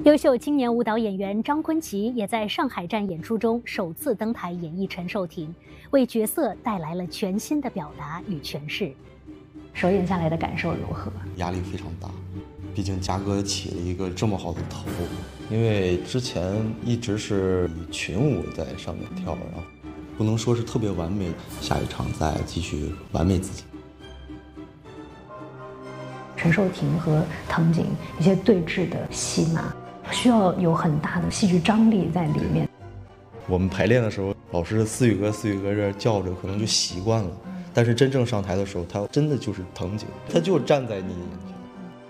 优秀青年舞蹈演员张坤奇也在上海站演出中首次登台演绎陈寿婷，为角色带来了全新的表达与诠释。首演下来的感受如何？ 压力非常大，毕竟嘉哥起了一个这么好的头， 因为之前一直是以群舞在上面跳，然后不能说是特别完美，下一场再继续完美自己。 陈寿婷和藤井一些对峙的戏码，需要有很大的戏剧张力在里面。 我们排练的时候，老师思雨哥这叫着，可能就习惯了。但是真正上台的时候，他真的就是藤井，他就站在你眼前。